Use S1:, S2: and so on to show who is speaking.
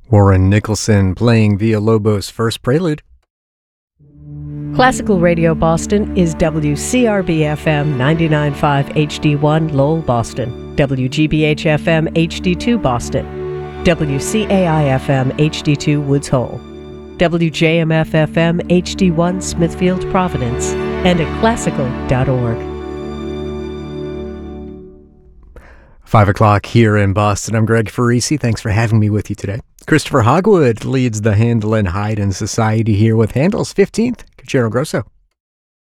S1: Warren Nicholson playing Villalobos' first prelude.
S2: Classical Radio Boston is WCRB-FM 99.5 HD1 Lowell, Boston, WGBH-FM HD2 Boston, WCAI-FM HD2 Woods Hole, WJMF-FM HD1 Smithfield, Providence, and at classical.org.
S1: 5 o'clock here in Boston. I'm Greg Farisi. Thanks for having me with you today. Christopher Hogwood leads the Handel and Haydn Society here with Handel's 15th Concerto Grosso.